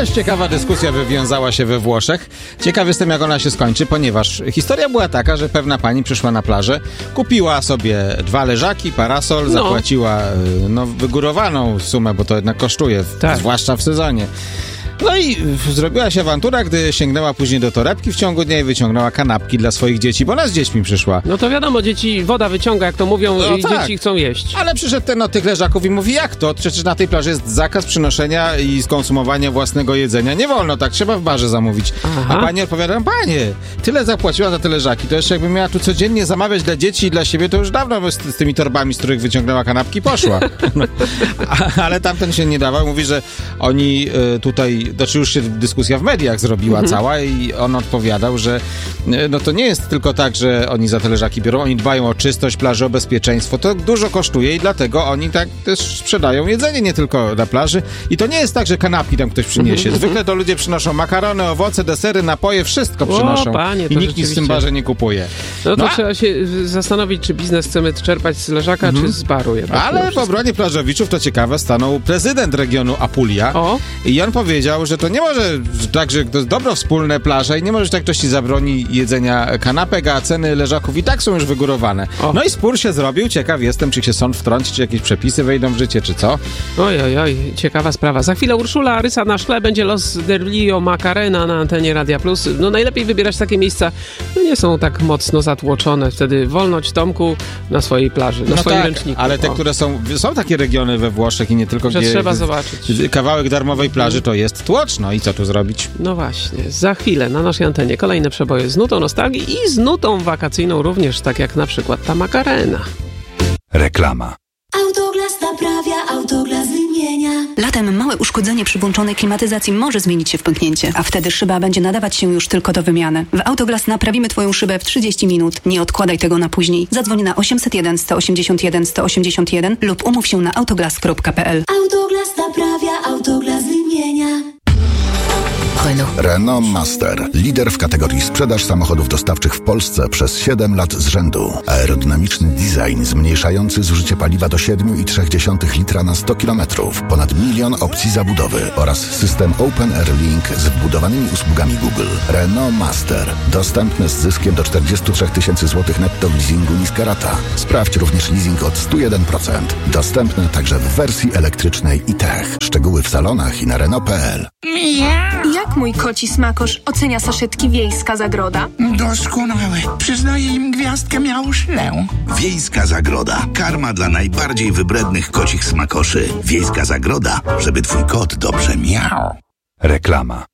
Jakaś ciekawa dyskusja wywiązała się we Włoszech. Ciekaw jestem, jak ona się skończy, ponieważ historia była taka, że pewna pani przyszła na plażę, kupiła sobie 2 leżaki, parasol, zapłaciła wygórowaną sumę, bo to jednak kosztuje, zwłaszcza w sezonie. No i zrobiła się awantura, gdy sięgnęła później do torebki w ciągu dnia i wyciągnęła kanapki dla swoich dzieci, bo ona z dziećmi przyszła. No to wiadomo, dzieci woda wyciąga, jak to mówią, i dzieci chcą jeść. Ale przyszedł ten od tych leżaków i mówi, jak to? Przecież na tej plaży jest zakaz przynoszenia i skonsumowania własnego jedzenia. Nie wolno, tak trzeba w barze zamówić. A pani odpowiada, panie, tyle zapłaciła za te leżaki, to jeszcze jakby miała tu codziennie zamawiać dla dzieci i dla siebie, to już dawno by z tymi torbami, z których wyciągnęła kanapki, poszła. Ale tamten się nie dawał, mówi, że oni tutaj, znaczy już się dyskusja w mediach zrobiła cała i on odpowiadał, że no to nie jest tylko tak, że oni za te leżaki biorą, oni dbają o czystość plaży, o bezpieczeństwo, to dużo kosztuje i dlatego oni tak też sprzedają jedzenie nie tylko na plaży i to nie jest tak, że kanapki tam ktoś przyniesie. Zwykle to ludzie przynoszą makarony, owoce, desery, napoje, wszystko przynoszą. Panie, i nikt nic w tym barze nie kupuje. No to trzeba się zastanowić, czy biznes chcemy czerpać z leżaka, czy z baru jednak. Ale w obronie plażowiczów, to ciekawe, stanął prezydent regionu Apulia i on powiedział, że to nie może tak, że to jest dobro wspólne plaże i nie może tak ktoś ci zabroni jedzenia kanapek, a ceny leżaków i tak są już wygórowane. No i spór się zrobił, ciekaw jestem, czy się sąd wtrąci, czy jakieś przepisy wejdą w życie, czy co? Oj, ciekawa sprawa. Za chwilę Urszula, Rysa na szkle, będzie Los del Rio Macarena na antenie Radia Plus. No najlepiej wybierać takie miejsca, nie są tak mocno zatłoczone, wtedy wolność Tomku na swojej plaży, na swoim ręczniku. Ale te, które są takie regiony we Włoszech i nie tylko, że gdzie trzeba zobaczyć. Kawałek darmowej plaży to jest tłocz, no i co tu zrobić? No właśnie, za chwilę na naszej antenie kolejne przeboje z nutą nostalgii i z nutą wakacyjną również, tak jak na przykład ta Macarena. Reklama. Autoglas naprawia, Autoglas wymienia. Latem małe uszkodzenie przy włączonej klimatyzacji może zmienić się w pęknięcie, a wtedy szyba będzie nadawać się już tylko do wymiany. W Autoglas naprawimy Twoją szybę w 30 minut. Nie odkładaj tego na później. Zadzwoń na 801 181 181 lub umów się na autoglas.pl. Autoglas naprawia, Autoglas wymienia. Renault Master. Lider w kategorii sprzedaż samochodów dostawczych w Polsce przez 7 lat z rzędu. Aerodynamiczny design zmniejszający zużycie paliwa do 7,3 litra na 100 km. Ponad 1 milion opcji zabudowy oraz system Open Air Link z wbudowanymi usługami Google. Renault Master. Dostępny z zyskiem do 43 000 zł netto w leasingu niska rata. Sprawdź również leasing od 101%. Dostępny także w wersji elektrycznej i tech. Szczegóły w salonach i na Renault.pl. Jak mój koci smakosz ocenia saszetki Wiejska Zagroda? Doskonałe. Przyznaję im gwiazdkę miauszlę. Wiejska Zagroda. Karma dla najbardziej wybrednych kocich smakoszy. Wiejska Zagroda, żeby twój kot dobrze miał. Reklama.